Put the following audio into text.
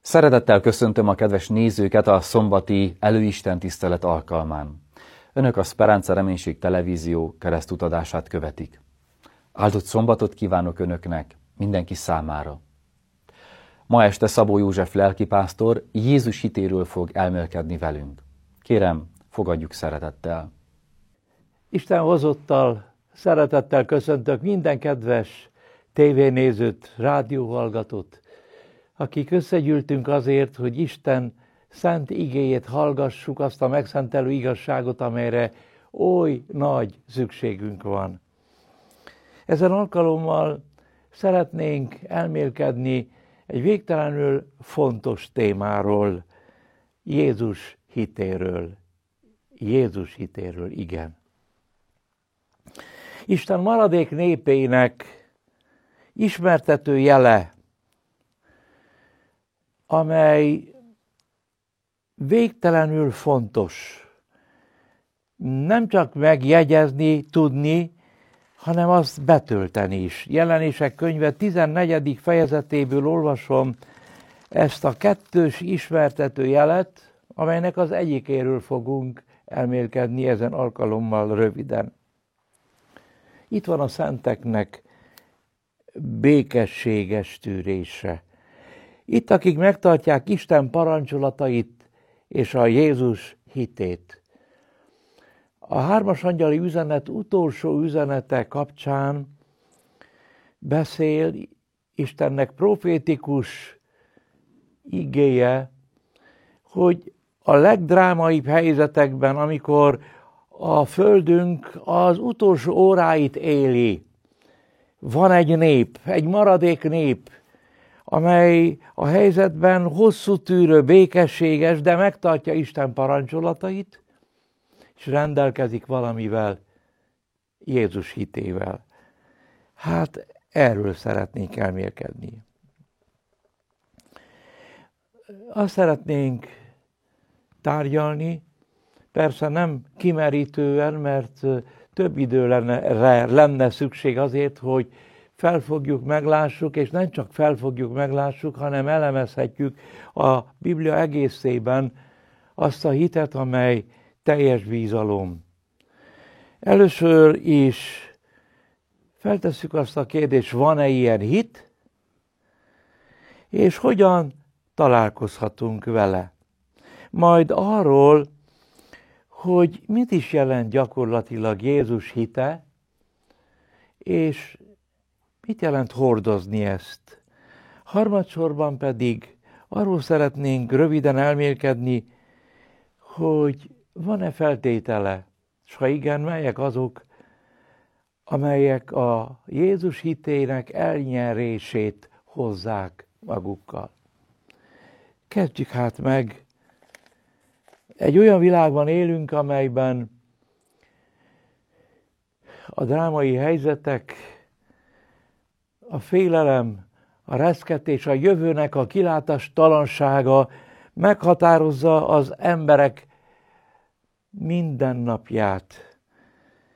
Szeretettel köszöntöm a kedves nézőket a szombati előisten tisztelet alkalmán. Önök a Speranza Reménység Televízió keresztutadását követik. Áldott szombatot kívánok Önöknek, mindenki számára. Ma este Szabó József lelkipásztor Jézus hitéről fog elmélkedni velünk. Kérem, fogadjuk szeretettel. Isten hozottal, szeretettel köszöntök minden kedves tévénézőt, rádióhallgatót, akik összegyűltünk azért, hogy Isten szent igéjét hallgassuk, azt a megszentelő igazságot, amelyre oly nagy szükségünk van. Ezen alkalommal szeretnénk elmélkedni egy végtelenül fontos témáról, Jézus hitéről. Jézus hitéről, igen. Isten maradék népének ismertető jele, amely végtelenül fontos. Nem csak megjegyezni, tudni, hanem azt betölteni is. Jelenések könyve 14. fejezetéből olvasom ezt a kettős ismertető jelet, amelynek az egyikéről fogunk elmélkedni ezen alkalommal röviden. Itt van a szenteknek békességes tűrése. Itt, akik megtartják Isten parancsolatait és a Jézus hitét. A 3. angyali üzenet utolsó üzenete kapcsán beszél Istennek profétikus igéje, hogy a legdrámaibb helyzetekben, amikor a földünk az utolsó óráit éli, van egy nép, egy maradék nép, amely a helyzetben hosszú tűrő, békességes, de megtartja Isten parancsolatait, és rendelkezik valamivel, Jézus hitével. Hát erről szeretnénk elmélkedni. Azt szeretnénk tárgyalni, persze nem kimerítően, mert több idő lenne szükség azért, hogy felfogjuk, meglássuk, és nem csak felfogjuk, meglássuk, hanem elemezhetjük a Biblia egészében azt a hitet, amely teljes bizalom. Először is feltesszük azt a kérdést, van-e ilyen hit, és hogyan találkozhatunk vele. Majd arról, hogy mit is jelent gyakorlatilag Jézus hite, és mit jelent hordozni ezt. Harmadsorban pedig arról szeretnénk röviden elmélkedni, hogy van-e feltétele, és ha igen, melyek azok, amelyek a Jézus hitének elnyerését hozzák magukkal. Kezdjük hát meg. Egy olyan világban élünk, amelyben a drámai helyzetek, a félelem, a reszketés, a jövőnek a kilátástalansága meghatározza az emberek mindennapját.